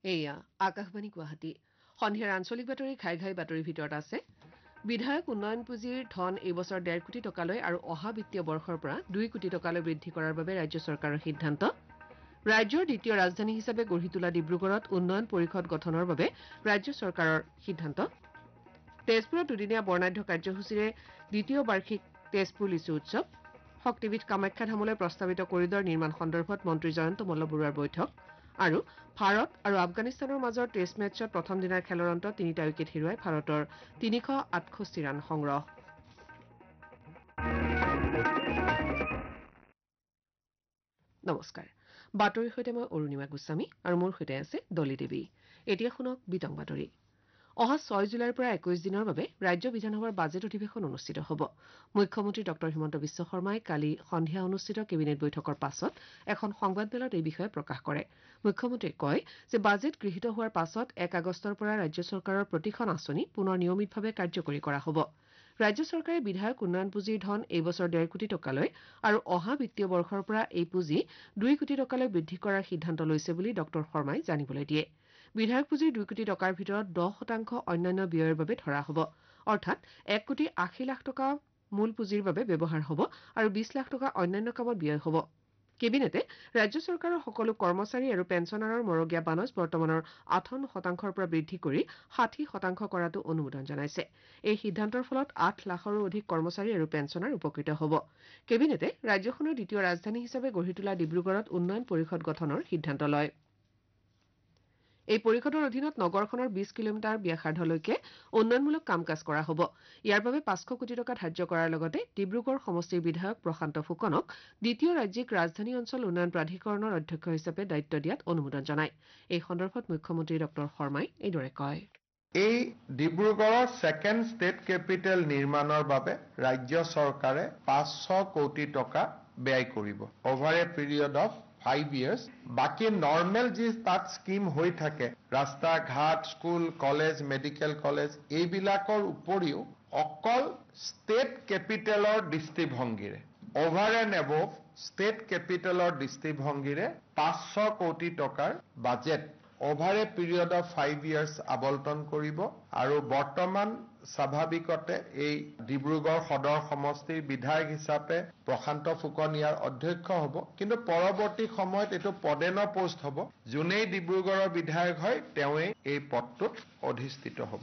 এয়া আকাশবাণী গুৱাহাটী সন্ধিয়াৰ আঞ্চলিক বাতৰি ঘাই বাতৰিৰ ভিতৰত আছে বিধায়ক উন্নয়ন পুঁজিৰ ধন এই বছৰ 1.5 কোটি টকালৈ আৰু অহা বিত্তীয় বৰ্ষৰ পৰা 2 কোটি টকালৈ বৃদ্ধি কৰাৰ বাবে ৰাজ্য চৰকাৰৰ সিদ্ধান্ত ৰাজ্যৰ দ্বিতীয় ৰাজধানী হিচাপে গঢ়ি তোলা ডিব্ৰুগড়ত উন্নয়ন পৰিষদ গঠনৰ বাবে ৰাজ্য চৰকাৰৰ সিদ্ধান্ত তেজপুৰত দুদিনীয়া বৰ্ণাঢ্য কাৰ্যসূচীৰে দ্বিতীয় বাৰ্ষিক তেজপুৰ লিচু উৎসৱ শক্তিপীঠ কামাখ্যা ধামলৈ প্ৰস্তাৱিত কৰিডৰ নিৰ্মাণ সন্দৰ্ভত মন্ত্ৰী জয়ন্ত মল্ল বৰুৱাৰ বৈঠক আৰু ভাৰত আৰু আফগানিস্তানৰ মাজৰ টেষ্ট মেচত প্ৰথম দিনাৰ খেলৰ অন্তত 3টা উইকেট হেৰুৱাই ভাৰতৰ 368 ৰান সংগ্ৰহ নমস্কাৰ বাতৰিৰ সৈতে মই অৰুণিমা গোস্বামী আৰু মোৰ সৈতে আছে দলি দেৱী এতিয়া শুনক বিতং বাতৰি অহা 6 জুলাইৰ পৰা 21 দিনৰ বাবে ৰাজ্য বিধানসভাৰ বাজেট অধিৱেশন অনুষ্ঠিত হ'ব মুখ্যমন্ত্ৰী ডক্টৰ হিমন্ত বিশ্ব শৰ্মাই কালি সন্ধিয়া অনুষ্ঠিত কেবিনেট বৈঠকৰ পাছত এখন সংবাদমেলত এই বিষয়ে প্ৰকাশ কৰে মুখ্যমন্ত্ৰীয়ে কয় যে বাজেট গৃহীত হোৱাৰ পাছত 1 আগষ্টৰ পৰা ৰাজ্য চৰকাৰৰ প্ৰতিখন আঁচনি পুনৰ নিয়মিতভাৱে কাৰ্যকৰী কৰা হ'ব ৰাজ্য চৰকাৰে বিধায়ক উন্নয়ন পুঁজিৰ ধন এই বছৰ 1.5 কোটি টকালৈ আৰু অহা বিত্তীয় বৰ্ষৰ পৰা এই পুঁজি 2 কোটি টকালৈ বৃদ্ধি কৰাৰ সিদ্ধান্ত লৈছে বুলি ডক্টৰ শৰ্মাই জানিবলৈ দিয়ে বিধায়ক পুঁজিৰ 2 কোটি টকাৰ ভিতৰত 10% অন্যান্য ব্যয়ৰ বাবে ধৰা হ'ব অৰ্থাৎ 1 কোটি 80 লাখ টকা মূল পুঁজিৰ বাবে ব্যৱহাৰ হ'ব আৰু 20 লাখ টকা অন্যান্য কামত ব্যয় হ'ব কেবিনেটে ৰাজ্য চৰকাৰৰ সকলো কৰ্মচাৰী আৰু পেঞ্চনাৰৰ মৰগীয়া বানচ বৰ্তমানৰ 58%ৰ পৰা বৃদ্ধি কৰি 60% কৰাটো অনুমোদন জনাইছে এই সিদ্ধান্তৰ ফলত 8 লাখৰো অধিক কৰ্মচাৰী আৰু পেঞ্চনাৰ উপকৃত হ'ব কেবিনেটে ৰাজ্যখনৰ দ্বিতীয় ৰাজধানী হিচাপে গঢ়ি তোলা ডিব্ৰুগড়ত উন্নয়ন পৰিষদ গঠনৰ সিদ্ধান্ত লয় এই পৰিষদৰ অধীনত নগৰখনৰ 20 কিলোমিটাৰ ব্যাসাৰ্ধলৈকে উন্নয়নমূলক কাম-কাজ কৰা হ'ব ইয়াৰ বাবে 500 কোটি টকা ধাৰ্য কৰাৰ লগতে ডিব্ৰুগড় সমষ্টিৰ বিধায়ক প্ৰশান্ত ফুকনক দ্বিতীয় ৰাজ্যিক ৰাজধানী অঞ্চল উন্নয়ন প্ৰাধিকৰণৰ অধ্যক্ষ হিচাপে দায়িত্ব দিয়াত অনুমোদন জনায় এই সন্দৰ্ভত মুখ্যমন্ত্ৰী ডক্টৰ শৰ্মাই এইদৰে কয় এই ডিব্ৰুগড়ৰ সেকেন্ড ষ্টেট কেপিটেল নিৰ্মাণৰ বাবে ৰাজ্য চৰকাৰে 500 কোটি টকা ব্যয় কৰিব over A period of 5 years বাকি নৰ্মেল যি তাত স্কিম হৈ থাকে ৰাস্তা ঘাট স্কুল কলেজ মেডিকেল কলেজ এইবিলাকৰ উপৰিও অকল ষ্টেট কেপিটেলৰ দৃষ্টিভংগীৰে অভাৰ এণ্ড এবভ ষ্টেট কেপিটেলৰ দৃষ্টিভংগীৰে 500 কোটি টকাৰ budget over A period of 5 years আবণ্টন কৰিব আৰু বৰ্তমান স্বাভাৱিকতে এই ডিব্ৰুগড় সদৰ সমষ্টিৰ বিধায়ক হিচাপে প্ৰশান্ত ফুকন ইয়াৰ অধ্যক্ষ হ'ব কিন্তু পৰৱৰ্তী সময়ত এইটো পদেন পোষ্ট হ'ব যোনেই ডিব্ৰুগড়ৰ বিধায়ক হয় তেওঁই এই পদটোত অধিষ্ঠিত হ'ব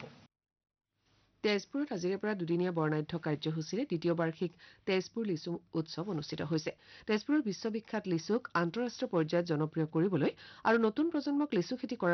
তেজপুৰত আজিৰে পৰা দুদিনীয়া বৰ্ণাঢ্য কাৰ্যসূচীৰে দ্বিতীয় বাৰ্ষিক তেজপুৰ লিচু উৎসৱ অনুষ্ঠিত হৈছে তেজপুৰৰ বিশ্ববিখ্যাত লিচুক আন্তঃৰাষ্ট্ৰীয় পৰ্যায়ত জনপ্ৰিয় কৰিবলৈ আৰু নতুন প্ৰজন্মক লিচু খেতি কৰাৰ